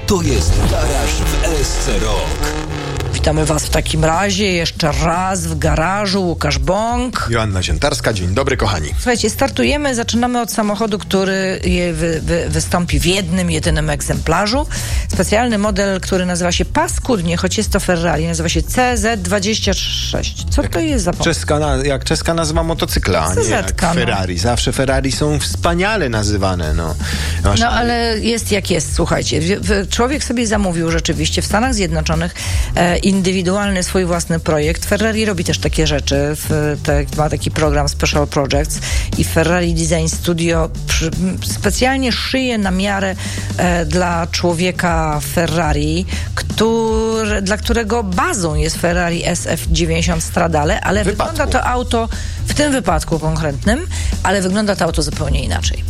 To jest Garaż w LSC Rock. Witamy Was w takim razie jeszcze raz w garażu. Łukasz Bąk. Joanna Ziętarska. Dzień dobry, kochani. Słuchajcie, startujemy. Zaczynamy od samochodu, który wystąpi w jednym, jedynym egzemplarzu. Specjalny model, który nazywa się paskudnie, choć jest to Ferrari. Nazywa się CZ26. Co to jest za Jak czeska nazwa motocykla, a nie jak Ferrari. Zawsze Ferrari są wspaniale nazywane. No ale jest jak jest, słuchajcie. Człowiek sobie zamówił rzeczywiście w Stanach Zjednoczonych indywidualny swój własny projekt. Ferrari robi też takie rzeczy. Ma taki program Special Projects i Ferrari Design Studio specjalnie szyje na miarę dla człowieka Ferrari, dla którego bazą jest Ferrari SF90 Stradale, ale wygląda to auto, w tym wypadku konkretnym, ale wygląda to auto zupełnie inaczej.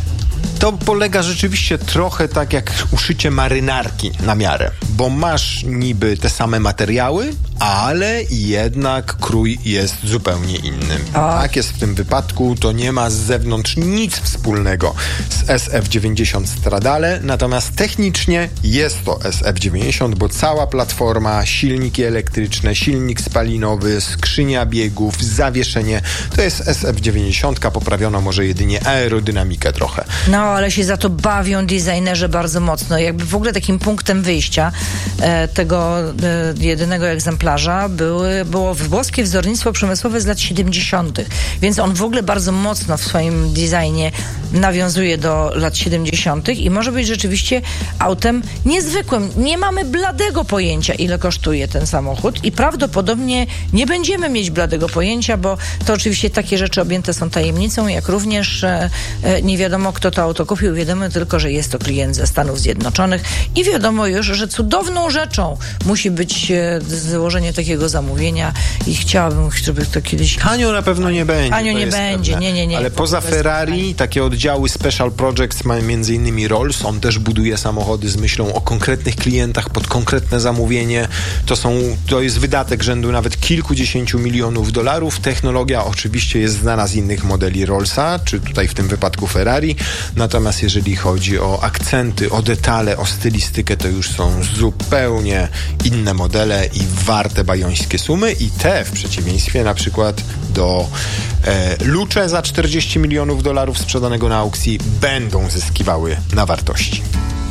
To polega rzeczywiście trochę tak jak uszycie marynarki na miarę, bo masz niby te same materiały, ale jednak krój jest zupełnie inny. Tak jest w tym wypadku, to nie ma z zewnątrz nic wspólnego z SF90 Stradale, natomiast technicznie jest to SF90, bo cała platforma, silniki elektryczne, silnik spalinowy, skrzynia biegów, zawieszenie, to jest SF90, poprawiono może jedynie aerodynamikę trochę. No, ale się za to bawią designerzy bardzo mocno. Jakby w ogóle takim punktem wyjścia tego jedynego egzemplarza było włoskie wzornictwo przemysłowe z lat 70. Więc on w ogóle bardzo mocno w swoim designie nawiązuje do lat 70. i może być rzeczywiście autem niezwykłym. Nie mamy bladego pojęcia, ile kosztuje ten samochód i prawdopodobnie nie będziemy mieć bladego pojęcia, bo to oczywiście takie rzeczy objęte są tajemnicą, jak również nie wiadomo, kto to auto kupił. Wiadomo tylko, że jest to klient ze Stanów Zjednoczonych i wiadomo już, że cudowną rzeczą musi być złożenie takiego zamówienia i chciałabym, żeby to kiedyś... Tanio na pewno nie będzie. Tanio nie będzie, nie. Ale poza Ferrari takie oddziały Special Projects mają m.in. Rolls. On też buduje samochody z myślą o konkretnych klientach pod konkretne zamówienie. To jest wydatek rzędu nawet kilkudziesięciu milionów dolarów. Technologia oczywiście jest znana z innych modeli Rollsa, czy tutaj w tym wypadku Ferrari. Natomiast jeżeli chodzi o akcenty, o detale, o stylistykę, to już są zupełnie inne modele i warte bajońskie sumy i te w przeciwieństwie na przykład do Luce za 40 milionów dolarów sprzedanego na aukcji będą zyskiwały na wartości.